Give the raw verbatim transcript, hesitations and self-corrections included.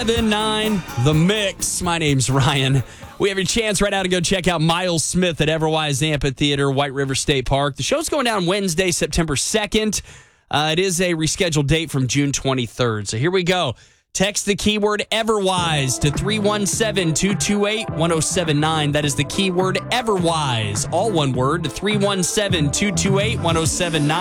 seven nine The Mix. My name's Ryan. We have your chance right now to go check out Miles Smith at Everwise Amphitheater, White River State Park. The show's going down Wednesday, September second. Uh, it is a rescheduled date from June twenty-third. So here we go. Text the keyword Everwise to three one seven, two two eight, one zero seven nine. That is the keyword Everwise, all one word, to three one seven, two two eight, one zero seven nine.